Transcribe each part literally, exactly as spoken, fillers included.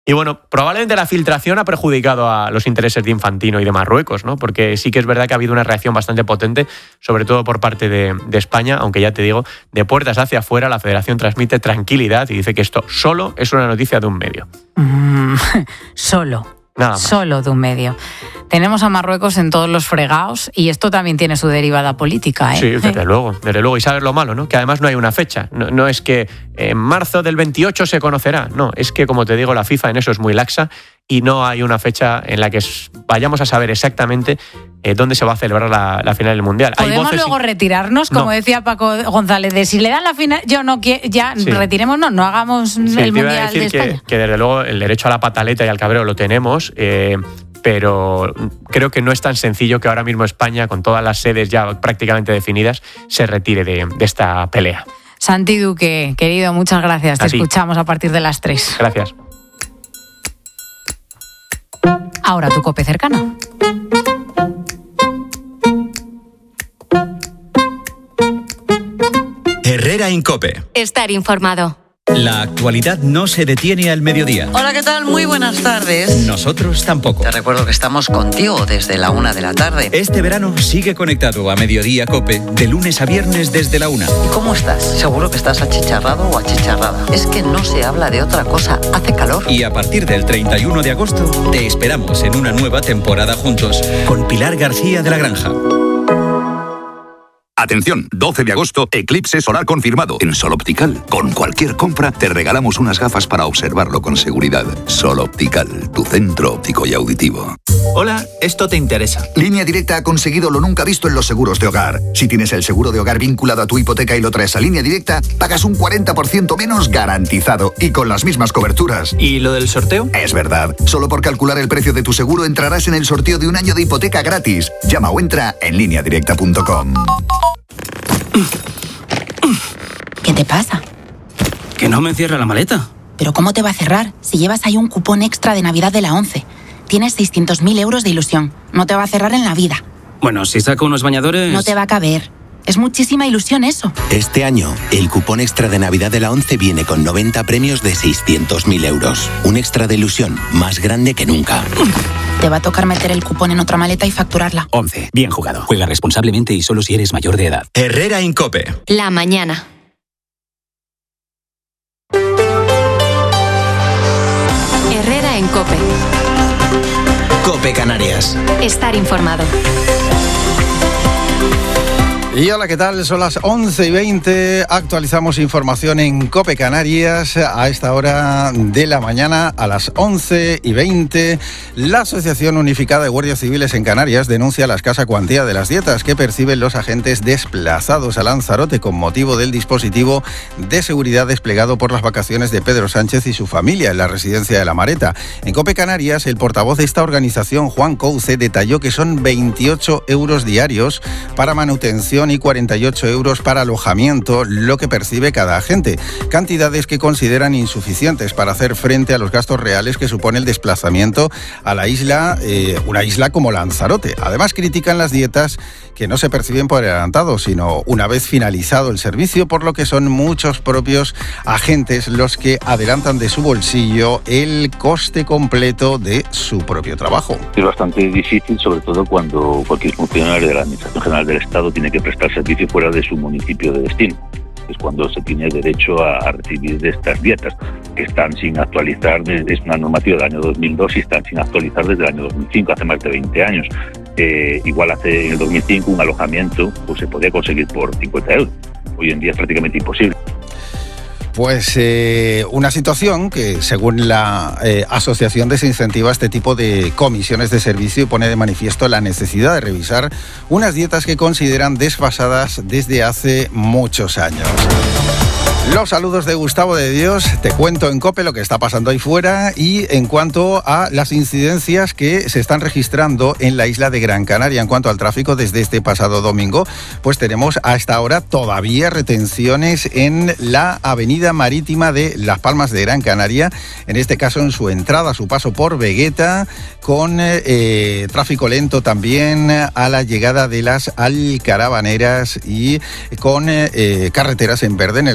Y bueno, probablemente la filtración ha perjudicado a los intereses de Infantino y de Marruecos, ¿no? Porque sí que es verdad que ha habido una reacción bastante potente, sobre todo por parte de, de España, aunque ya te digo, de puertas hacia afuera la Federación transmite tranquilidad y dice que esto solo es una noticia de un medio. Mm, solo. Nada más. Solo de un medio. Tenemos a Marruecos en todos los fregados y esto también tiene su derivada política, ¿eh? Sí, desde luego, desde luego. Y sabes lo malo, ¿no? Que además no hay una fecha. No, no es que en marzo del veintiocho se conocerá. No, es que, como te digo, la FIFA en eso es muy laxa y no hay una fecha en la que vayamos a saber exactamente eh, dónde se va a celebrar la, la final del Mundial. ¿Podemos luego y... retirarnos? Como no. decía Paco González, de si le dan la final, yo no quiero, ya sí. retirémonos, no hagamos sí, el Mundial de España. Que, que desde luego el derecho a la pataleta y al cabreo lo tenemos, eh, pero creo que no es tan sencillo que ahora mismo España, con todas las sedes ya prácticamente definidas, se retire de, de esta pelea. Santi Duque, querido, muchas gracias. A Te ti. escuchamos a partir de las tres. Gracias. Ahora tu COPE cercana. Herrera en COPE. Estar informado. La actualidad no se detiene al mediodía. Hola, ¿qué tal? Muy buenas tardes. Nosotros tampoco. Te recuerdo que estamos contigo desde la una de la tarde. Este verano sigue conectado a Mediodía COPE de lunes a viernes desde la una. ¿Y cómo estás? Seguro que estás achicharrado o achicharrada. Es que no se habla de otra cosa. Hace calor. Y a partir del treinta y uno de agosto te esperamos en una nueva temporada juntos con Pilar García de la Granja. Atención, doce de agosto, eclipse solar confirmado en Sol Optical. Con cualquier compra te regalamos unas gafas para observarlo con seguridad. Sol Optical, tu centro óptico y auditivo. Hola, esto te interesa. Línea Directa ha conseguido lo nunca visto en los seguros de hogar. Si tienes el seguro de hogar vinculado a tu hipoteca y lo traes a Línea Directa, pagas un cuarenta por ciento menos garantizado y con las mismas coberturas. ¿Y lo del sorteo? Es verdad. Solo por calcular el precio de tu seguro entrarás en el sorteo de un año de hipoteca gratis. Llama o entra en línea directa punto com. ¿Qué te pasa? Que no me cierra la maleta. ¿Pero cómo te va a cerrar si llevas ahí un cupón extra de Navidad de la ONCE? Tienes seiscientos mil euros de ilusión. No te va a cerrar en la vida. Bueno, si saco unos bañadores... No te va a caber. Es muchísima ilusión eso. Este año, el cupón extra de Navidad de la ONCE viene con noventa premios de seiscientos mil euros. Un extra de ilusión más grande que nunca. Te va a tocar meter el cupón en otra maleta y facturarla. ONCE. Bien jugado. Juega responsablemente y solo si eres mayor de edad. Herrera en COPE. La mañana. Herrera en COPE. COPE Canarias. Estar informado. Y hola, ¿qué tal? Son las once y veinte, actualizamos información en COPE Canarias a esta hora de la mañana, a las once y veinte. La Asociación Unificada de Guardias Civiles en Canarias denuncia la escasa cuantía de las dietas que perciben los agentes desplazados a Lanzarote con motivo del dispositivo de seguridad desplegado por las vacaciones de Pedro Sánchez y su familia en la residencia de La Mareta. En COPE Canarias, el portavoz de esta organización, Juan Couce, detalló que son veintiocho euros diarios para manutención y cuarenta y ocho euros para alojamiento, lo que percibe cada agente, cantidades que consideran insuficientes para hacer frente a los gastos reales que supone el desplazamiento a la isla, eh, una isla como Lanzarote. Además, critican las dietas que no se perciben por adelantado, sino una vez finalizado el servicio, por lo que son muchos propios agentes los que adelantan de su bolsillo el coste completo de su propio trabajo. Es bastante difícil, sobre todo cuando cualquier funcionario de la Administración General del Estado tiene que prestar servicio fuera de su municipio de destino. Es cuando se tiene derecho a, a recibir de estas dietas, que están sin actualizar, desde, es una normativa del año dos mil dos y están sin actualizar desde el año dos mil cinco, hace más de veinte años. Eh, igual hace en el dos mil cinco un alojamiento pues se podía conseguir por cincuenta euros. Hoy en día es prácticamente imposible. Pues eh, una situación que, según la eh, asociación, desincentiva este tipo de comisiones de servicio y pone de manifiesto la necesidad de revisar unas dietas que consideran desfasadas desde hace muchos años. Los saludos de Gustavo de Dios, te cuento en COPE lo que está pasando ahí fuera y en cuanto a las incidencias que se están registrando en la isla de Gran Canaria. En cuanto al tráfico, desde este pasado domingo, pues tenemos a esta hora todavía retenciones en la avenida marítima de Las Palmas de Gran Canaria, en este caso en su entrada, su paso por Vegueta, con eh, tráfico lento también a la llegada de las Alcarabaneras y con eh, carreteras en verde en el resto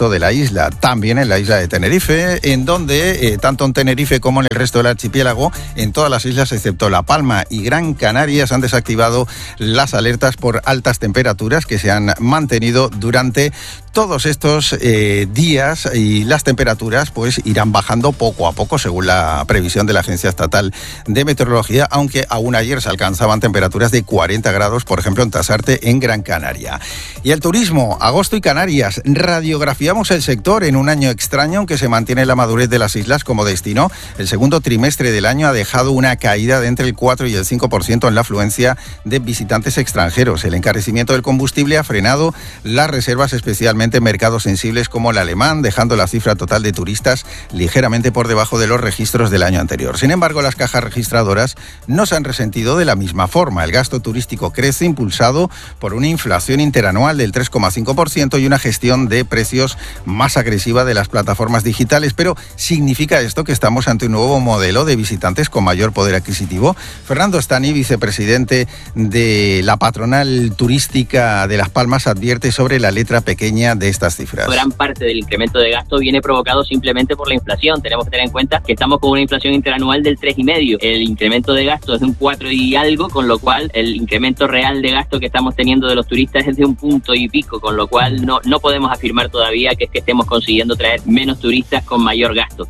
de la isla, también en la isla de Tenerife, en donde, eh, tanto en Tenerife como en el resto del archipiélago, en todas las islas excepto La Palma y Gran Canaria, se han desactivado las alertas por altas temperaturas que se han mantenido durante todos estos eh, días, y las temperaturas pues irán bajando poco a poco según la previsión de la Agencia Estatal de Meteorología, aunque aún ayer se alcanzaban temperaturas de cuarenta grados, por ejemplo en Tasarte, en Gran Canaria. Y el turismo, agosto y Canarias, radiografiamos el sector en un año extraño, aunque se mantiene la madurez de las islas como destino. El segundo trimestre del año ha dejado una caída de entre el cuatro y el cinco por ciento en la afluencia de visitantes extranjeros. El encarecimiento del combustible ha frenado las reservas, especialmente en mercados sensibles como el alemán, dejando la cifra total de turistas ligeramente por debajo de los registros del año anterior. Sin embargo, las cajas registradoras no se han resentido de la misma forma. El gasto turístico crece, impulsado por una inflación interanual del tres coma cinco por ciento y una gestión de precios más agresiva de las plataformas digitales. Pero ¿significa esto que estamos ante un nuevo modelo de visitantes con mayor poder adquisitivo? Fernando Estani, vicepresidente de la patronal turística de Las Palmas, advierte sobre la letra pequeña de estas cifras. Gran parte del incremento de gasto viene provocado simplemente por la inflación. Tenemos que tener en cuenta que estamos con una inflación interanual del tres coma cinco. El incremento de gasto es de un cuatro y algo, con lo cual el incremento real de gasto que estamos teniendo de los turistas es de un punto y pico, con lo cual no, no podemos afirmar todavía que es que estemos consiguiendo traer menos turistas con mayor gasto.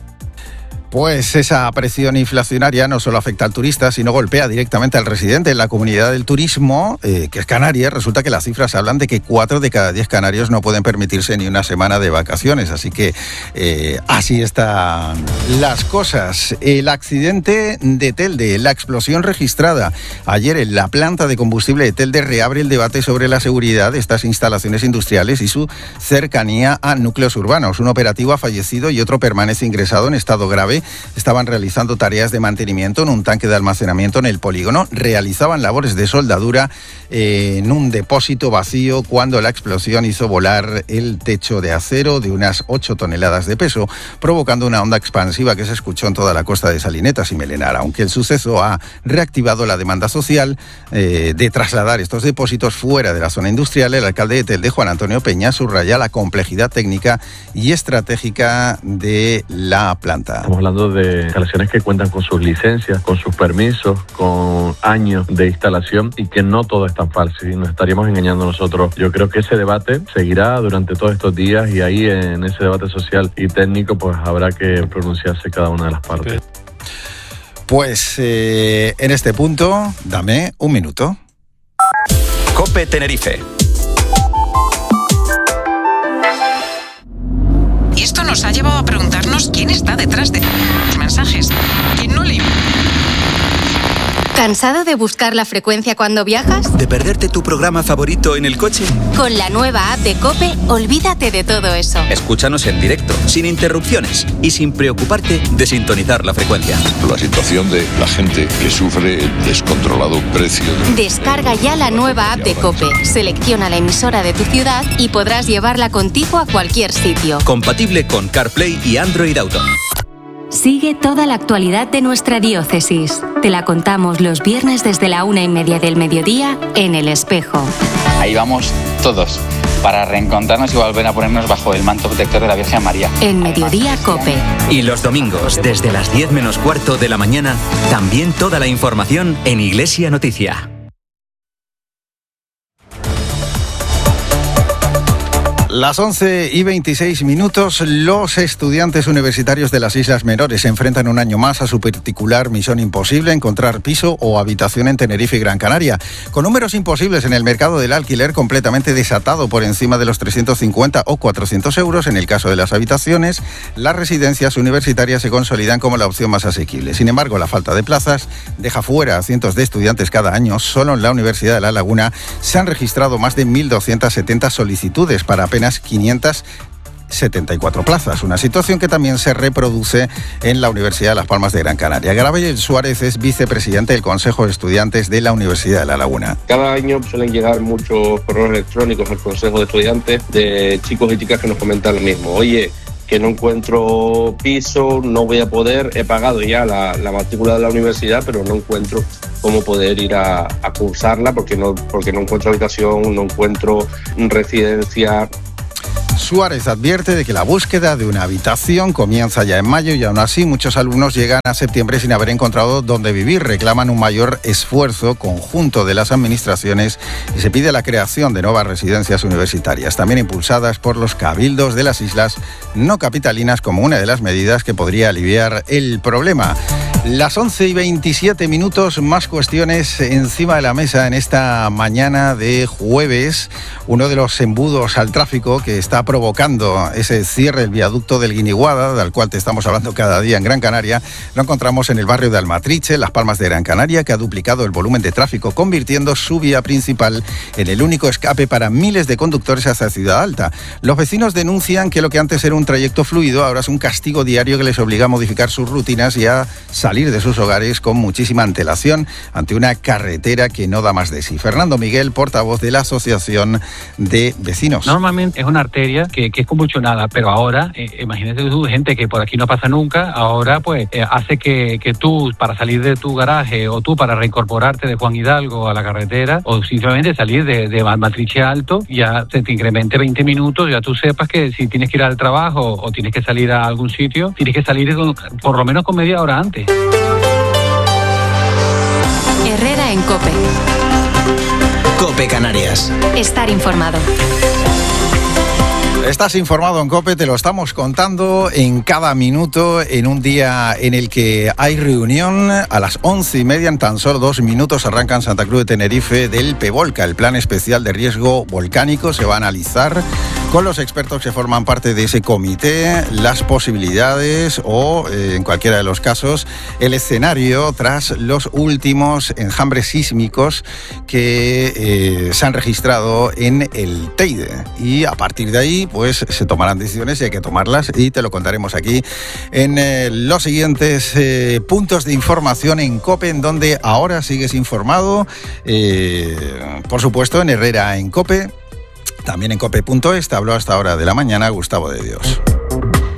Pues esa presión inflacionaria no solo afecta al turista, sino golpea directamente al residente. En la comunidad del turismo, eh, que es Canarias, resulta que las cifras hablan de que cuatro de cada diez canarios no pueden permitirse ni una semana de vacaciones. Así que eh, así están las cosas. El accidente de Telde, la explosión registrada ayer en la planta de combustible de Telde, reabre el debate sobre la seguridad de estas instalaciones industriales y su cercanía a núcleos urbanos. Un operativo ha fallecido y otro permanece ingresado en estado grave. Estaban realizando tareas de mantenimiento en un tanque de almacenamiento en el polígono. Realizaban labores de soldadura eh, en un depósito vacío cuando la explosión hizo volar el techo de acero de unas ocho toneladas de peso, provocando una onda expansiva que se escuchó en toda la costa de Salinetas y Melenar. Aunque el suceso ha reactivado la demanda social eh, de trasladar estos depósitos fuera de la zona industrial, el alcalde de Telde, Juan Antonio Peña, subraya la complejidad técnica y estratégica de la planta. Estamos hablando de instalaciones que cuentan con sus licencias, con sus permisos, con años de instalación, y que no todo es tan fácil y nos estaríamos engañando nosotros. Yo creo que ese debate seguirá durante todos estos días, y ahí en ese debate social y técnico pues habrá que pronunciarse cada una de las partes. Pues eh, en este punto, dame un minuto. COPE Tenerife. Y esto nos ha llevado a preguntarnos quién está detrás de los mensajes. ¿Quién no le... ¿Cansado de buscar la frecuencia cuando viajas? ¿De perderte tu programa favorito en el coche? Con la nueva app de COPE, olvídate de todo eso. Escúchanos en directo, sin interrupciones y sin preocuparte de sintonizar la frecuencia. La situación de la gente que sufre el descontrolado precio. De... Descarga ya la nueva app de COPE, selecciona la emisora de tu ciudad y podrás llevarla contigo a cualquier sitio. Compatible con CarPlay y Android Auto. Sigue toda la actualidad de nuestra diócesis. Te la contamos los viernes desde la una y media del mediodía en El Espejo. Ahí vamos todos, para reencontrarnos y volver a ponernos bajo el manto protector de la Virgen María. En Mediodía COPE. Y los domingos, desde las diez menos cuarto de la mañana, también toda la información en Iglesia Noticia. Las once y veintiséis minutos, los estudiantes universitarios de las Islas Menores se enfrentan un año más a su particular misión imposible: encontrar piso o habitación en Tenerife y Gran Canaria. Con números imposibles en el mercado del alquiler, completamente desatado por encima de los trescientos cincuenta o cuatrocientos euros en el caso de las habitaciones, las residencias universitarias se consolidan como la opción más asequible. Sin embargo, la falta de plazas deja fuera a cientos de estudiantes cada año. Solo en la Universidad de La Laguna se han registrado más de mil doscientas setenta solicitudes para apenas quinientas setenta y cuatro plazas, una situación que también se reproduce en la Universidad de Las Palmas de Gran Canaria. Gabriel Suárez es vicepresidente del Consejo de Estudiantes de la Universidad de La Laguna. Cada año suelen llegar muchos correos electrónicos al Consejo de Estudiantes de chicos y chicas que nos comentan lo mismo. Oye, que no encuentro piso, no voy a poder, he pagado ya la, la matrícula de la universidad, pero no encuentro cómo poder ir a, a cursarla porque no, porque no encuentro habitación, no encuentro residencia. Suárez advierte de que la búsqueda de una habitación comienza ya en mayo y aún así muchos alumnos llegan a septiembre sin haber encontrado dónde vivir. Reclaman un mayor esfuerzo conjunto de las administraciones y se pide la creación de nuevas residencias universitarias, también impulsadas por los cabildos de las islas no capitalinas como una de las medidas que podría aliviar el problema. Las once y veintisiete minutos, más cuestiones encima de la mesa en esta mañana de jueves. Uno de los embudos al tráfico que está provocando ese cierre del viaducto del Guiniguada, del cual te estamos hablando cada día en Gran Canaria, lo encontramos en el barrio de Almatriche, Las Palmas de Gran Canaria, que ha duplicado el volumen de tráfico, convirtiendo su vía principal en el único escape para miles de conductores hacia Ciudad Alta. Los vecinos denuncian que lo que antes era un trayecto fluido ahora es un castigo diario que les obliga a modificar sus rutinas y a salir de sus hogares con muchísima antelación ante una carretera que no da más de sí. Fernando Miguel, portavoz de la Asociación de Vecinos. Normalmente es una arteria que, que es convulsionada, pero ahora, eh, imagínate tú, gente que por aquí no pasa nunca, ahora pues eh, hace que, que tú, para salir de tu garaje o tú para reincorporarte de Juan Hidalgo a la carretera o simplemente salir de, de Almatriche Alto, ya se te incremente veinte minutos, ya tú sepas que si tienes que ir al trabajo o tienes que salir a algún sitio, tienes que salir con, por lo menos con media hora antes. Herrera en COPE. COPE Canarias. Estar informado. Estás informado en COPE, te lo estamos contando en cada minuto, en un día en el que hay reunión a las once y media, en tan solo dos minutos arranca en Santa Cruz de Tenerife del PEVOLCA, el Plan Especial de Riesgo Volcánico. Se va a analizar con los expertos que forman parte de ese comité las posibilidades o, eh, en cualquiera de los casos, el escenario tras los últimos enjambres sísmicos que eh, se han registrado en el Teide. Y a partir de ahí, pues se tomarán decisiones y hay que tomarlas y te lo contaremos aquí en eh, los siguientes eh, puntos de información en COPE, en donde ahora sigues informado, eh, por supuesto en Herrera en COPE, también en cope punto es. Te habló hasta ahora de la mañana Gustavo de Dios.